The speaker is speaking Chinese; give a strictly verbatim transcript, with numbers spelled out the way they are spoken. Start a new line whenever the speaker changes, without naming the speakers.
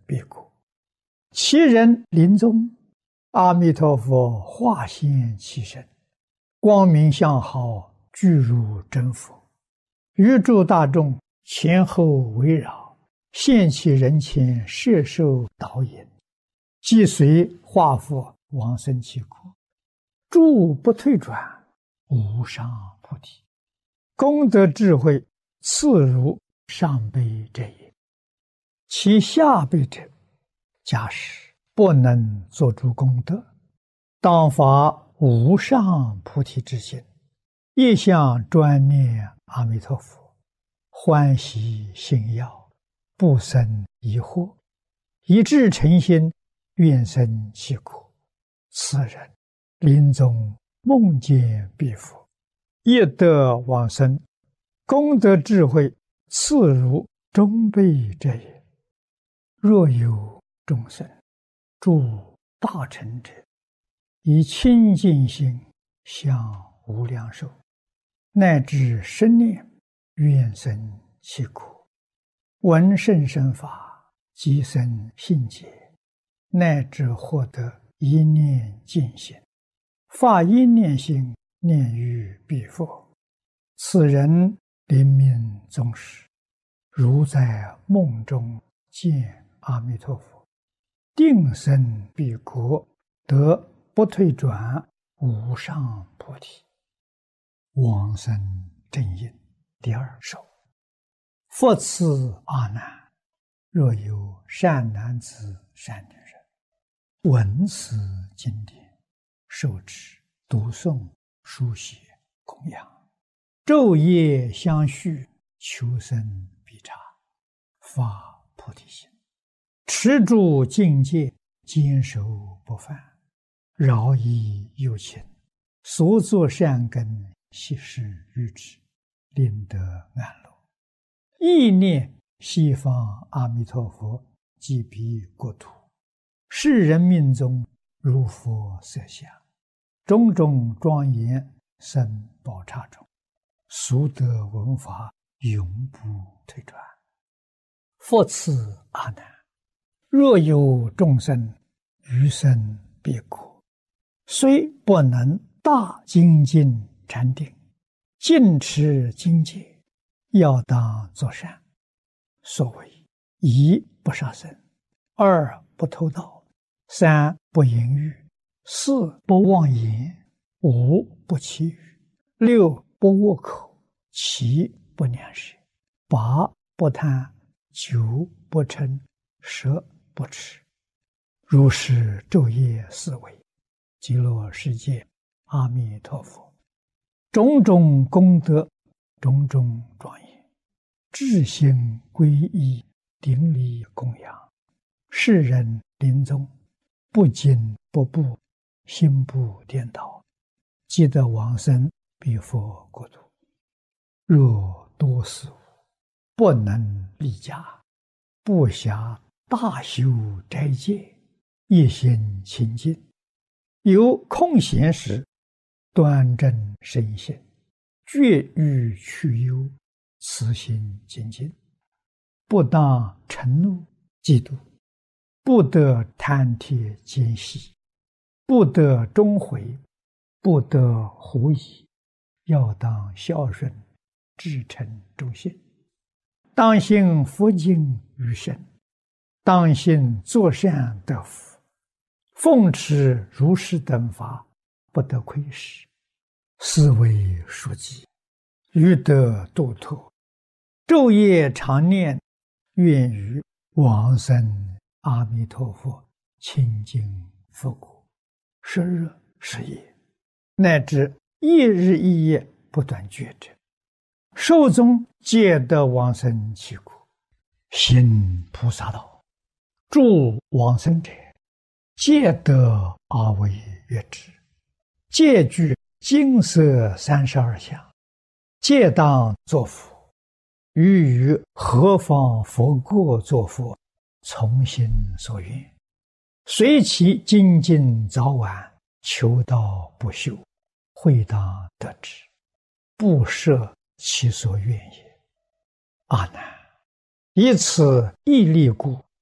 彼国。其人临终，阿弥陀佛化现其身，光明相好，具如真佛，于诸大众前后围绕，现其人前，摄受导引，即随化佛往生其国，诸不退转，无上菩提。功德智慧次如上辈者也。其下辈者，假使不能作诸功德，当发无上菩提之心，一向专念阿弥陀佛，欢喜信要，不生疑惑，一致诚心，愿生其国。此人临终梦见彼佛，业得往生，功德智慧次如中辈者也。若有众生诸大乘者，以清净心向无量寿，乃至生念愿生其国，闻甚深法，即生信解，乃至获得一念净心，发一念心，念于彼佛。此人临命终时，如在梦中见阿弥陀佛，定生彼国，得不退转无上菩提。往生正因第二首。复次阿难，若有善男子善女人，闻此经典，受持读诵书写供养，昼夜相续，求生必察，发菩提心，持住境界，坚守不犯，饶益有情，所作善根，悉施于之，令得安乐。意念西方阿弥陀佛即彼国土，世人命中如佛色相，种种庄严生宝刹中，俗得闻法，永不退转。复次阿难，若有众生余生彼国，虽不能大精进禅定，尽持经戒，要当作善。所谓一不杀生，二不偷盗，三不淫欲，四不妄言，五不绮语，六不恶口，七不两舌，八不贪，九不嗔，十不痴。如是昼夜思维，极乐世界阿弥陀佛，种种功德，种种庄严，至心皈依，顶礼供养，世人临终不惊不怖，心不颠倒，即得往生彼佛国土。若多事物不能立家，不暇大修斋戒，一心清净，有空闲时，端正身心，绝欲去忧，慈心精进，不当嗔怒嫉妒，不得贪帖奸细，不得终悔，不得狐疑，要当孝顺，至诚忠信，当信佛经于身，当信作善得福，奉持如是等法，不得亏失，是为书记，欲得度脱，昼夜常念，愿于往生阿弥陀佛清净佛国，十日十夜，乃至一日一夜不断觉者，寿终皆得往生其国。行菩萨道，诸往生者，皆得阿惟越致，皆具金色三十二相，皆当作佛，于于何方佛国作佛，从心所愿，随其精进早晚，求道不休，会当得之，不设其所愿也。阿难，以此义力故，